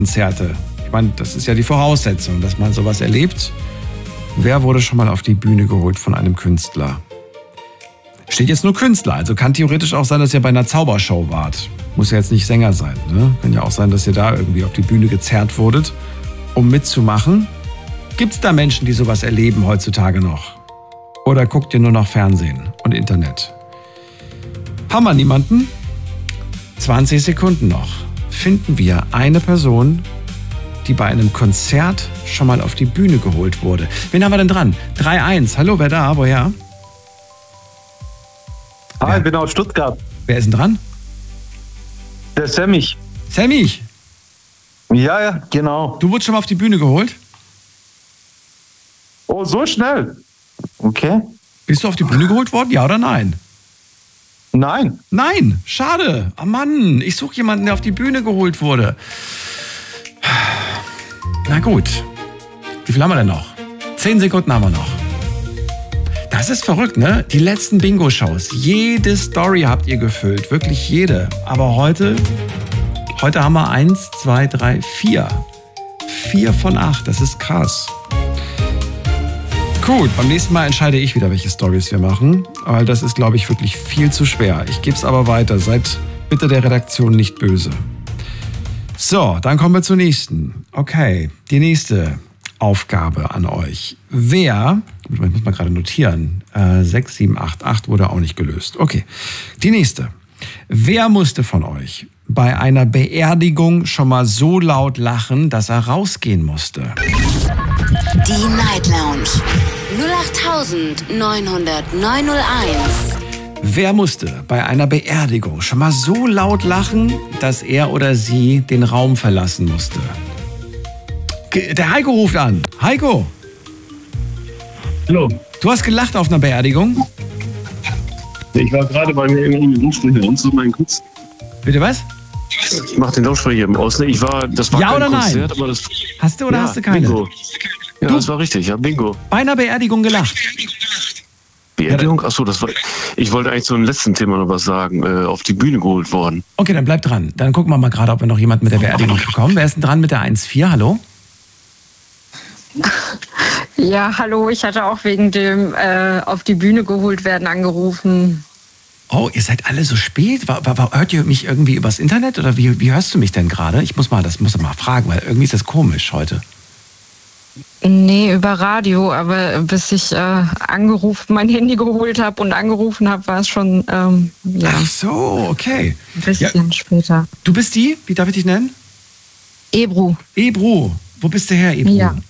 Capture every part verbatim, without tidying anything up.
Konzerte. Ich meine, das ist ja die Voraussetzung, dass man sowas erlebt. Wer wurde schon mal auf die Bühne geholt von einem Künstler? Steht jetzt nur Künstler, also kann theoretisch auch sein, dass ihr bei einer Zaubershow wart. Muss ja jetzt nicht Sänger sein, ne? Kann ja auch sein, dass ihr da irgendwie auf die Bühne gezerrt wurdet, um mitzumachen. Gibt es da Menschen, die sowas erleben heutzutage noch? Oder guckt ihr nur noch Fernsehen und Internet? Haben wir niemanden? zwanzig Sekunden noch. Finden wir eine Person, die bei einem Konzert schon mal auf die Bühne geholt wurde. Wen haben wir denn dran? drei eins. Hallo, wer da? Woher? Hi, ich bin aus Stuttgart. Wer ist denn dran? Der Sammy. Sammy? Ja, ja, genau. Du wurdest schon mal auf die Bühne geholt? Oh, so schnell. Okay. Bist du auf die Bühne geholt worden? Ja oder nein? Nein. Nein, schade. Oh Mann, ich suche jemanden, der auf die Bühne geholt wurde. Na gut. Wie viel haben wir denn noch? Zehn Sekunden haben wir noch. Das ist verrückt, ne? Die letzten Bingo-Shows. Jede Story habt ihr gefüllt. Wirklich jede. Aber heute, heute haben wir eins, zwei, drei, vier. Vier von acht. Das ist krass. Gut, beim nächsten Mal entscheide ich wieder, welche Storys wir machen. Weil das ist, glaube ich, wirklich viel zu schwer. Ich gebe es aber weiter. Seid bitte der Redaktion nicht böse. So, dann kommen wir zur nächsten. Okay, die nächste Aufgabe an euch. Wer, ich muss mal gerade notieren, äh, sechs, sieben, acht, acht wurde auch nicht gelöst. Okay, die nächste. Wer musste von euch bei einer Beerdigung schon mal so laut lachen, dass er rausgehen musste? Die Night Lounge null acht neun null neun null eins. Wer musste bei einer Beerdigung schon mal so laut lachen, dass er oder sie den Raum verlassen musste? Der Heiko ruft an. Heiko. Hallo. Du hast gelacht auf einer Beerdigung? Ich war gerade bei mir im Lautsprecher und so mein kurz. Bitte was? Ich mach den Lautsprecher eben aus. Ich war, das war ja kein oder Konzert, nein? aber das. Hast du oder ja, hast du keine? Bingo. Ja, du? Das war richtig. Ja, Bingo. Bei einer Beerdigung gelacht. Beerdigung? Achso, das war. Ich wollte eigentlich zu dem letzten Thema noch was sagen. Äh, auf die Bühne geholt worden. Okay, dann bleib dran. Dann gucken wir mal gerade, ob wir noch jemanden mit der Beerdigung bekommen. Wer ist denn dran mit der eins vier? Hallo? Ja, hallo. Ich hatte auch wegen dem äh, auf die Bühne geholt werden angerufen. Oh, ihr seid alle so spät? War, war, war, hört ihr mich irgendwie übers Internet oder wie, wie hörst du mich denn gerade? Ich muss mal, das muss ich mal fragen, weil irgendwie ist das komisch heute. Nee, über Radio, aber bis ich äh, angerufen, mein Handy geholt habe und angerufen habe, war es schon ähm, ja, ach so, okay. Ein bisschen ja. später. Du bist die? Wie darf ich dich nennen? Ebru. Ebru. Wo bist du her, Ebru? Ja.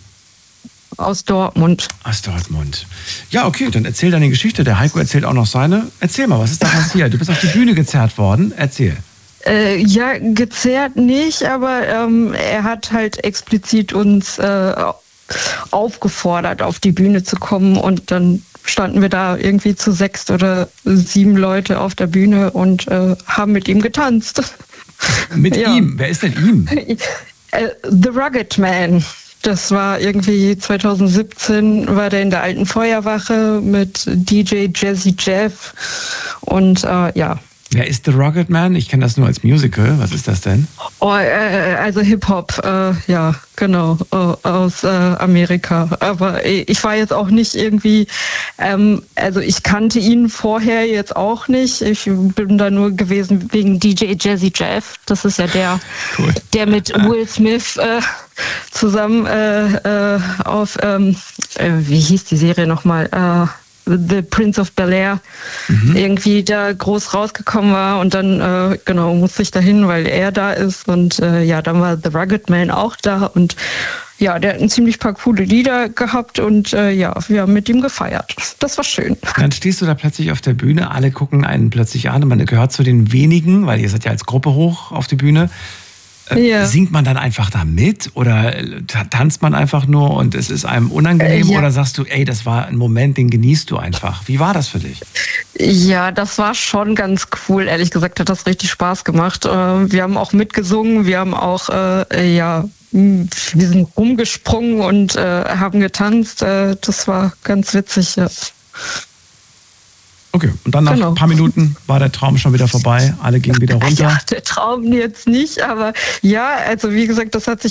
Aus Dortmund. Aus Dortmund. Ja, okay, dann erzähl deine Geschichte. Der Heiko erzählt auch noch seine. Erzähl mal, was ist da passiert? Du bist auf die Bühne gezerrt worden. Erzähl. Äh, ja, gezerrt nicht, aber ähm, er hat halt explizit uns äh, aufgefordert, auf die Bühne zu kommen. Und dann standen wir da irgendwie zu sechs oder sieben Leute auf der Bühne und äh, haben mit ihm getanzt. Mit ja. ihm? Wer ist denn ihm? Äh, The Rugged Man. Das war irgendwie zwanzig siebzehn, war der in der alten Feuerwache mit D J Jazzy Jeff und äh, ja. Wer ist The Rugged Man? Ich kenne das nur als Musical. Was ist das denn? Oh, äh, also Hip-Hop, äh, ja, genau, äh, aus äh, Amerika. Aber ich war jetzt auch nicht irgendwie, ähm, also ich kannte ihn vorher jetzt auch nicht. Ich bin da nur gewesen wegen D J Jazzy Jeff. Das ist ja der, cool. der mit Will Smith äh, zusammen äh, äh, auf, ähm, äh, wie hieß die Serie nochmal? Äh, The Prince of Bel-Air mhm. irgendwie da groß rausgekommen war und dann äh, genau musste ich dahin, weil er da ist und äh, ja, dann war The Rugged Man auch da und ja, der hat ein ziemlich paar coole Lieder gehabt und äh, ja, wir haben mit ihm gefeiert. Das war schön. Dann stehst du da plötzlich auf der Bühne, alle gucken einen plötzlich an und man gehört zu den wenigen, weil ihr seid ja als Gruppe hoch auf die Bühne. Ja. Singt man dann einfach da mit oder tanzt man einfach nur und es ist einem unangenehm äh, ja. oder sagst du, ey, das war ein Moment, den genießt du einfach. Wie war das für dich? Ja, das war schon ganz cool. Ehrlich gesagt hat das richtig Spaß gemacht. Wir haben auch mitgesungen, wir haben auch, äh, ja, wir sind rumgesprungen und äh, haben getanzt. Das war ganz witzig, ja. Okay, und dann nach Genau. ein paar Minuten war der Traum schon wieder vorbei, alle gingen wieder runter. Ja, der Traum jetzt nicht, aber ja, also wie gesagt, das hat sich